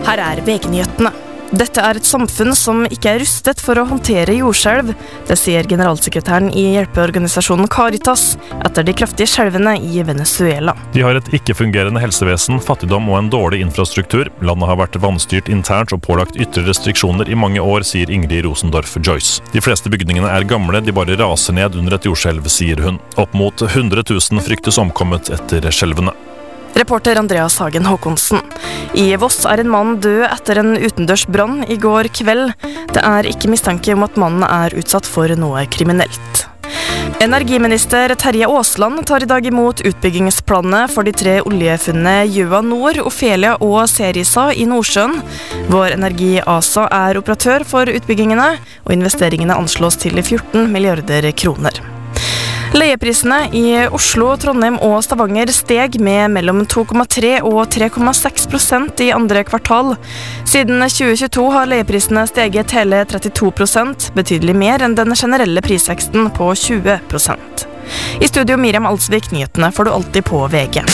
Her VG-nyhetene. Dette et samfunn som ikke rustet for å håndtere jordskjelv. Det sier generalsekretæren i hjelpeorganisasjonen Caritas etter de kraftige skjelvene i Venezuela. De har et ikke-fungerende helsevesen, fattigdom og en dårlig infrastruktur. Landet har vært vannstyrt internt og pålagt ytre restriksjoner i mange år, sier Ingrid Rosendorff-Joyce. De fleste bygningene gamle, de bare raser ned under et jordskjelv, sier hun. Opp mot 100 000 fryktes omkommet etter skjelvene. Reporter Andreas Hagen Håkonsen. I Voss en mann død etter en utendørs brann i går kveld. Det ikke mistanke om at mannen utsatt for noe kriminelt. Energiminister Terje Aasland tar i dag imot utbyggingsplanene for de 3 oljefunnene Gjøa Nord, Ofelia og Serisa i Nordsjøen. Vår Energi ASA operatør for utbyggingene, og investeringene anslås til 14 milliarder kroner. Leieprisene i Oslo, Trondheim og Stavanger steg med mellom 2,3 og 3,6% i andre kvartal. Siden 2022 har leieprisene steget hele 32%, betydelig mer enn den generelle prisveksten på 20%. I studio Miriam Alsvik, nyhetene får du alltid på VG.